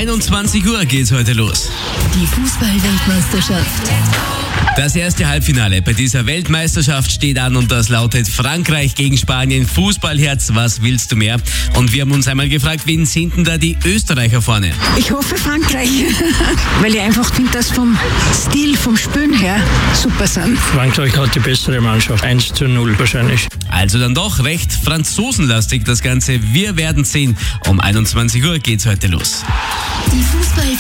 21 Uhr geht's heute los. Die Fußball-Weltmeisterschaft. Das erste Halbfinale bei dieser Weltmeisterschaft steht an und das lautet Frankreich gegen Spanien. Fußballherz, was willst du mehr? Und wir haben uns einmal gefragt, wen sind denn da die Österreicher vorne? Ich hoffe Frankreich, weil ich einfach finde, dass vom Stil, vom Spielen her super sind. Frankreich hat die bessere Mannschaft. 1:0 wahrscheinlich. Also dann doch recht franzosenlastig das Ganze. Wir werden sehen. Um 21 Uhr geht's heute los. Die Fußball